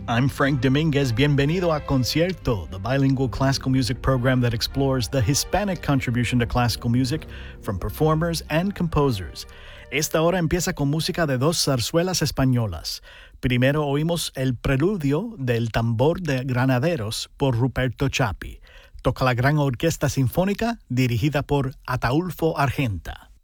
I'm Frank Dominguez. Bienvenido a Concierto, the bilingual classical music program that explores the Hispanic contribution to classical music from performers and composers. Esta hora empieza con música de dos zarzuelas españolas. Primero oímos el preludio del Tambor de Granaderos por Ruperto Chapi. Toca la Gran Orquesta Sinfónica dirigida por Ataúlfo Argenta.